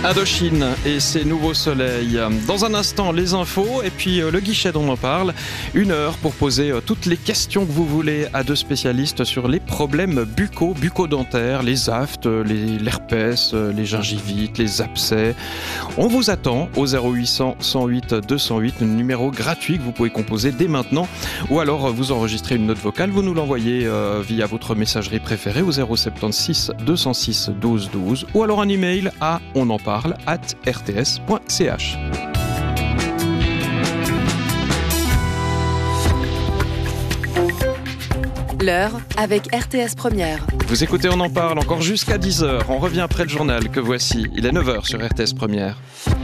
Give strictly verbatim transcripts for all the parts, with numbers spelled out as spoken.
Indochine et ses nouveaux soleils. Dans un instant, les infos et puis le guichet dont on parle. Une heure pour poser toutes les questions que vous voulez à deux spécialistes sur les problèmes buccaux, bucco-dentaires, les aftes, les, l'herpès, les gingivites, les abcès. On vous attend au zéro huit cents, cent huit, deux cent huit, un numéro gratuit que vous pouvez composer dès maintenant. Ou alors vous enregistrez une note vocale, vous nous l'envoyez euh, via votre messagerie préférée au zéro sept six, deux cent six, douze douze. Ou alors un email à on en parle arobase r t s point c h. L'heure avec R T S Première. Vous écoutez On en parle encore jusqu'à dix heures. On revient après le journal que voici. Il est neuf heures sur R T S Première.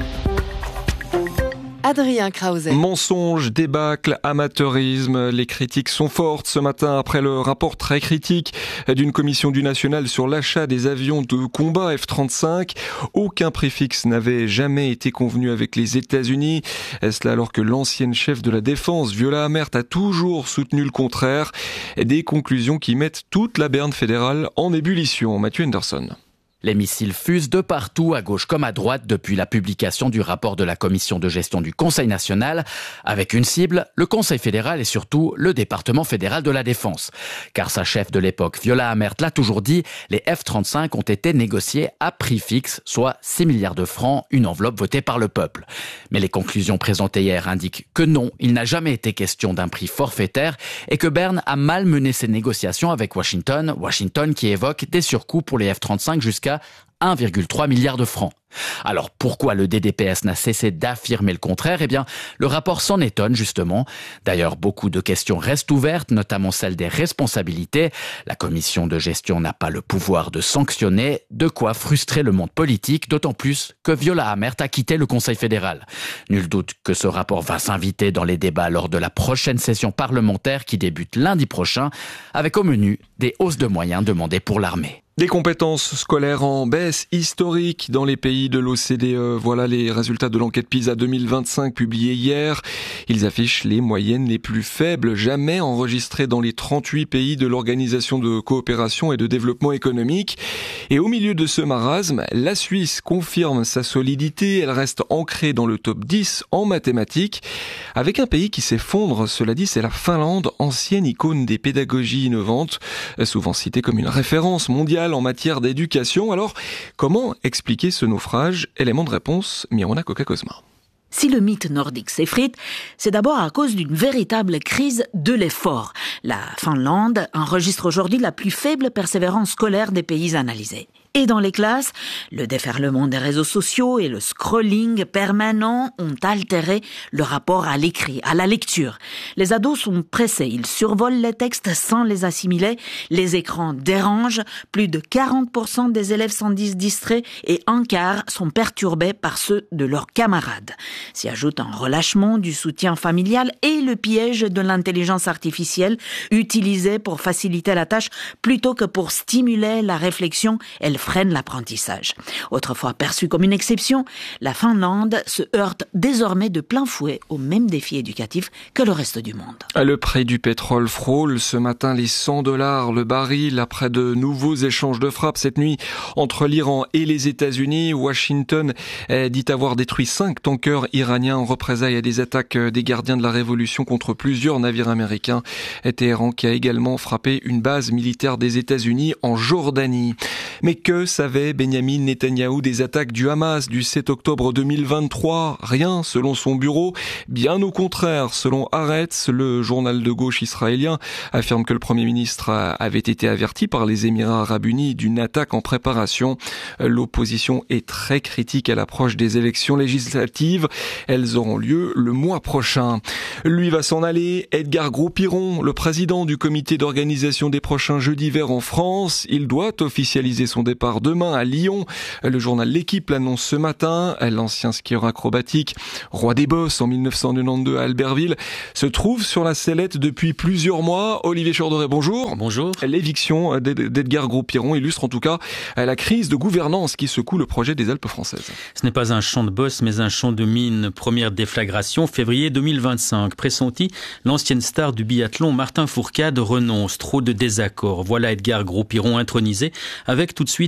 Adrien Krause. Mensonges, débâcle, amateurisme, les critiques sont fortes ce matin après le rapport très critique d'une commission du national sur l'achat des avions de combat F trente-cinq. Aucun prix fixe n'avait jamais été convenu avec les États-Unis. Cela alors que l'ancienne chef de la défense, Viola Amherst, a toujours soutenu le contraire. Des conclusions qui mettent toute la berne fédérale en ébullition. Mathieu Henderson. Les missiles fusent de partout, à gauche comme à droite, depuis la publication du rapport de la commission de gestion du Conseil national, avec une cible, le Conseil fédéral et surtout le département fédéral de la défense. Car sa chef de l'époque, Viola Amherst, l'a toujours dit, les F trente-cinq ont été négociés à prix fixe, soit six milliards de francs, une enveloppe votée par le peuple. Mais les conclusions présentées hier indiquent que non, il n'a jamais été question d'un prix forfaitaire et que Berne a mal mené ses négociations avec Washington, Washington qui évoque des surcoûts pour les F trente-cinq jusqu'à un virgule trois milliard de francs. Alors pourquoi le D D P S n'a cessé d'affirmer le contraire ? Eh bien, le rapport s'en étonne justement. D'ailleurs, beaucoup de questions restent ouvertes, notamment celle des responsabilités. La commission de gestion n'a pas le pouvoir de sanctionner, de quoi frustrer le monde politique, d'autant plus que Viola Amherst a quitté le Conseil fédéral. Nul doute que ce rapport va s'inviter dans les débats lors de la prochaine session parlementaire qui débute lundi prochain, avec au menu des hausses de moyens demandées pour l'armée. Des compétences scolaires en baisse historique dans les pays de l'O C D E. Voilà les résultats de l'enquête PISA deux mille vingt-cinq publiée hier. Ils affichent les moyennes les plus faibles jamais enregistrées dans les trente-huit pays de l'Organisation de coopération et de développement économique. Et au milieu de ce marasme, la Suisse confirme sa solidité. Elle reste ancrée dans le top dix en mathématiques. Avec un pays qui s'effondre, cela dit, c'est la Finlande, ancienne icône des pédagogies innovantes, souvent citée comme une référence mondiale en matière d'éducation. Alors, comment expliquer ce naufrage ? Élément de réponse, Mirona Coca-Cosma. Si le mythe nordique s'effrite, c'est d'abord à cause d'une véritable crise de l'effort. La Finlande enregistre aujourd'hui la plus faible persévérance scolaire des pays analysés. Et dans les classes, le déferlement des réseaux sociaux et le scrolling permanent ont altéré le rapport à l'écrit, à la lecture. Les ados sont pressés, ils survolent les textes sans les assimiler, les écrans dérangent, plus de quarante pour cent des élèves s'en disent distraits et un quart sont perturbés par ceux de leurs camarades. S'y ajoute un relâchement du soutien familial et le piège de l'intelligence artificielle utilisée pour faciliter la tâche plutôt que pour stimuler la réflexion. Elle freine l'apprentissage. Autrefois perçue comme une exception, la Finlande se heurte désormais de plein fouet aux mêmes défis éducatifs que le reste du monde. Le prix du pétrole frôle ce matin les cent dollars le baril après de nouveaux échanges de frappes cette nuit entre l'Iran et les États-Unis. Washington dit avoir détruit cinq tankers iraniens en représailles à des attaques des gardiens de la révolution contre plusieurs navires américains. Téhéran qui a également frappé une base militaire des États-Unis en Jordanie. Mais que savait Benyamin Netanyahou des attaques du Hamas du sept octobre deux mille vingt-trois ? Rien, selon son bureau. Bien au contraire, selon Haaretz, le journal de gauche israélien affirme que le Premier ministre avait été averti par les Émirats arabes unis d'une attaque en préparation. L'opposition est très critique à l'approche des élections législatives. Elles auront lieu le mois prochain. Lui va s'en aller, Edgar Gros-Piron, le président du comité d'organisation des prochains Jeux d'hiver en France. Il doit officialiser son départ demain à Lyon. Le journal L'Équipe l'annonce ce matin. L'ancien skieur acrobatique, roi des bosses en mille neuf cent quatre-vingt-douze à Albertville, se trouve sur la sellette depuis plusieurs mois. Olivier Chorderet, bonjour. Bonjour. L'éviction d'Edgar Gros-Piron illustre en tout cas la crise de gouvernance qui secoue le projet des Alpes françaises. Ce n'est pas un champ de bosse, mais un champ de mine. Première déflagration, février deux mille vingt-cinq. Pressenti, l'ancienne star du biathlon Martin Fourcade renonce. Trop de désaccords. Voilà Edgar Gros-Piron intronisé avec tout de suite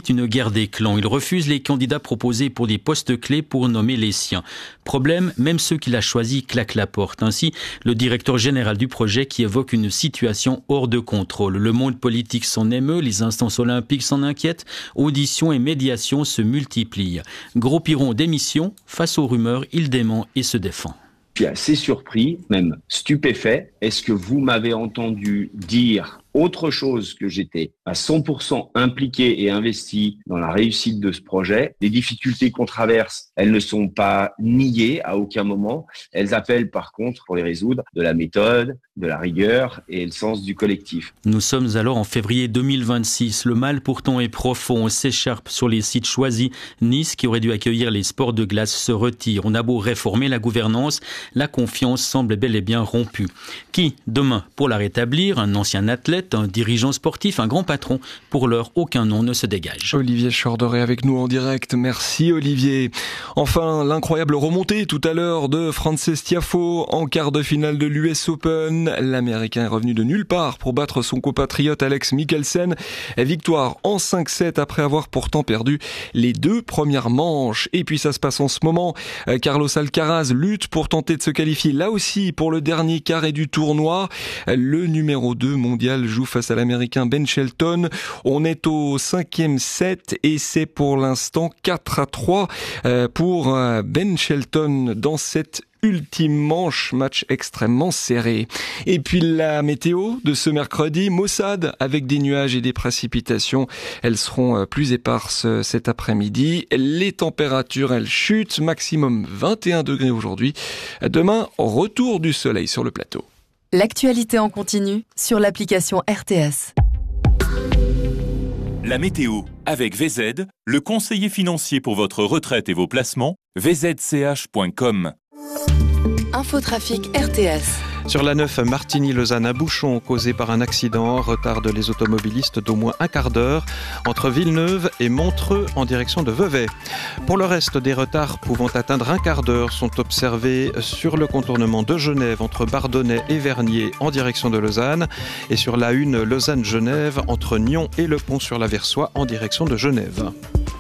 suscite une guerre des clans. Il refuse les candidats proposés pour des postes clés pour nommer les siens. Problème, même ceux qu'il a choisis claquent la porte. Ainsi, le directeur général du projet qui évoque une situation hors de contrôle. Le monde politique s'en émeut, les instances olympiques s'en inquiètent, auditions et médiations se multiplient. Gros Piron démission, face aux rumeurs, il dément et se défend. Je suis assez surpris, même stupéfait. Est-ce que vous m'avez entendu dire autre chose que j'étais à cent pour cent impliqué et investi dans la réussite de ce projet? Les difficultés qu'on traverse, elles ne sont pas niées à aucun moment. Elles appellent par contre, pour les résoudre, de la méthode, de la rigueur et le sens du collectif. Nous sommes alors en février deux mille vingt-six. Le mal pourtant est profond. On s'écharpe sur les sites choisis. Nice, qui aurait dû accueillir les sports de glace, se retire. On a beau réformer la gouvernance, la confiance semble bel et bien rompue. Qui, demain, pour la rétablir? Un ancien athlète, un dirigeant sportif, un grand patron? Pour l'heure, aucun nom ne se dégage. Olivier Chorderet avec nous en direct. Merci Olivier. Enfin, l'incroyable remontée tout à l'heure de Frances Tiafoe en quart de finale de l'U S Open. L'Américain est revenu de nulle part pour battre son compatriote Alex Michelsen. Victoire en cinq sept après avoir pourtant perdu les deux premières manches. Et puis ça se passe en ce moment. Carlos Alcaraz lutte pour tenter de se qualifier là aussi pour le dernier carré du tournoi. Le numéro deux mondial joue face à l'Américain Ben Shelton. On est au cinquième set et c'est pour l'instant quatre à trois pour Ben Shelton dans cette ultime manche, match extrêmement serré. Et puis la météo de ce mercredi, maussade avec des nuages et des précipitations. Elles seront plus éparses cet après-midi. Les températures, elles chutent, maximum vingt et un degrés aujourd'hui. Demain, retour du soleil sur le plateau. L'actualité en continu sur l'application R T S. La météo avec V Z, le conseiller financier pour votre retraite et vos placements, v z c h point com. Infotrafic R T S. Sur la neuf Martigny-Lausanne, un bouchon causé par un accident retarde les automobilistes d'au moins un quart d'heure entre Villeneuve et Montreux en direction de Vevey. Pour le reste, des retards pouvant atteindre un quart d'heure sont observés sur le contournement de Genève entre Bardonnay et Vernier en direction de Lausanne et sur la une Lausanne-Genève entre Nyon et Le Pont-sur-la-Versoix en direction de Genève.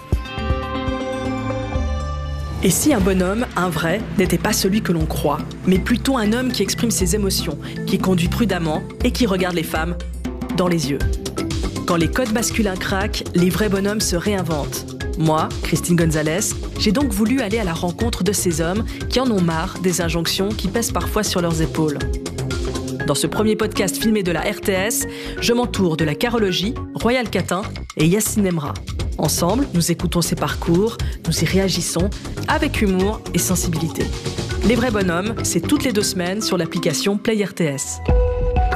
Et si un bonhomme, un vrai, n'était pas celui que l'on croit, mais plutôt un homme qui exprime ses émotions, qui conduit prudemment et qui regarde les femmes dans les yeux. Quand les codes masculins craquent, les vrais bonhommes se réinventent. Moi, Christine Gonzalez, j'ai donc voulu aller à la rencontre de ces hommes qui en ont marre des injonctions qui pèsent parfois sur leurs épaules. Dans ce premier podcast filmé de la R T S, je m'entoure de la carologie, Royal Catin et Yacine Emra. Ensemble, nous écoutons ces parcours, nous y réagissons avec humour et sensibilité. Les vrais bonhommes, c'est toutes les deux semaines sur l'application Play R T S.